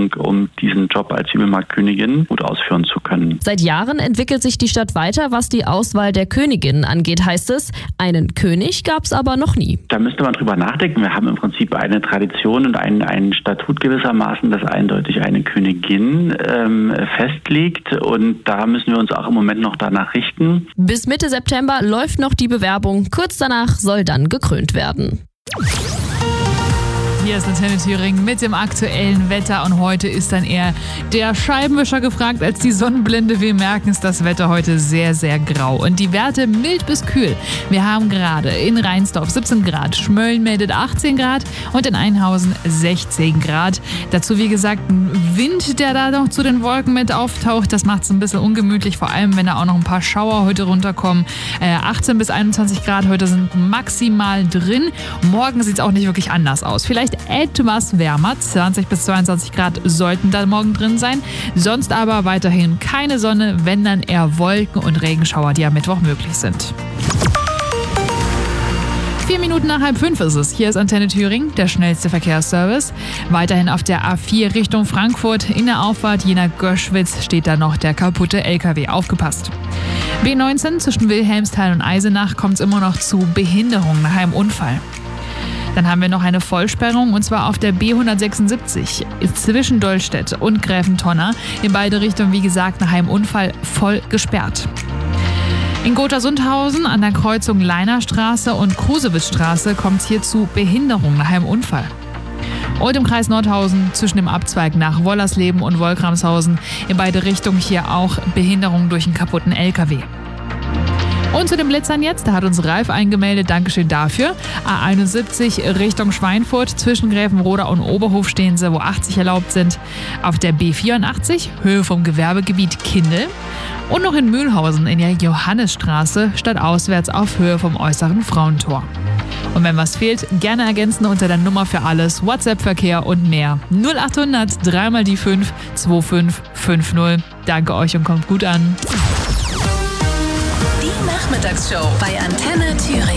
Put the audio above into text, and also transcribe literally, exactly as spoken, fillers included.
Ausbildung, um diesen Job als Zwiebelmarktkönigin gut ausführen zu können. Seit Jahren entwickelt sich die Stadt weiter, was die Auswahl der Königinnen angeht, heißt es. Einen König gab es aber noch nie. Da müsste man drüber nachdenken. Wir haben im Prinzip eine Tradition und ein, ein Statut gewissermaßen, das eindeutig eine Königin ähm, festlegt. Und da müssen wir uns auch im Moment noch danach richten. Bis Mitte September läuft noch die Bewerbung. Kurz danach soll dann gekrönt werden. Hier ist Antenne Thüringen mit dem aktuellen Wetter und heute ist dann eher der Scheibenwischer gefragt als die Sonnenblende. Wir merken es, das Wetter heute sehr, sehr grau und die Werte mild bis kühl. Wir haben gerade in Rheinsdorf siebzehn Grad, Schmölln meldet achtzehn Grad und in Einhausen sechzehn Grad. Dazu, wie gesagt, ein Wind, der da noch zu den Wolken mit auftaucht. Das macht es ein bisschen ungemütlich, vor allem wenn da auch noch ein paar Schauer heute runterkommen. Äh, achtzehn bis einundzwanzig Grad heute sind maximal drin. Morgen sieht es auch nicht wirklich anders aus. Vielleicht etwas wärmer, zwanzig bis zweiundzwanzig Grad sollten da morgen drin sein. Sonst aber weiterhin keine Sonne, wenn dann eher Wolken und Regenschauer, die am Mittwoch möglich sind. Vier Minuten nach halb fünf ist es. Hier ist Antenne Thüringen, der schnellste Verkehrsservice. Weiterhin auf der A vier Richtung Frankfurt. In der Auffahrt Jena-Göschwitz steht da noch der kaputte L K W. Aufgepasst. B neunzehn zwischen Wilhelmsthal und Eisenach kommt es immer noch zu Behinderungen nach einem Unfall. Dann haben wir noch eine Vollsperrung und zwar auf der B hundertsechsundsiebzig zwischen Dollstedt und Gräfentonner. In beide Richtungen, wie gesagt, nach einem Unfall voll gesperrt. In Gotha-Sundhausen an der Kreuzung Leinerstraße und Krusewitzstraße kommt es hier zu Behinderung nach einem Unfall. Und im Kreis Nordhausen zwischen dem Abzweig nach Wollersleben und Wolkramshausen in beide Richtungen hier auch Behinderung durch einen kaputten L K W. Und zu den Blitzern jetzt, da hat uns Ralf eingemeldet, Dankeschön dafür. A einundsiebzig Richtung Schweinfurt, zwischen Gräfenroda und Oberhof stehen sie, wo achtzig erlaubt sind. Auf der B vierundachtzig, Höhe vom Gewerbegebiet Kindl. Und noch in Mühlhausen in der Johannesstraße, stadtauswärts auf Höhe vom äußeren Frauentor. Und wenn was fehlt, gerne ergänzen unter der Nummer für alles, WhatsApp-Verkehr und mehr. null achthundert drei mal die fünf zwei fünf fünf null. Danke euch und kommt gut an. Die Nachmittagsshow bei Antenne Thüringen.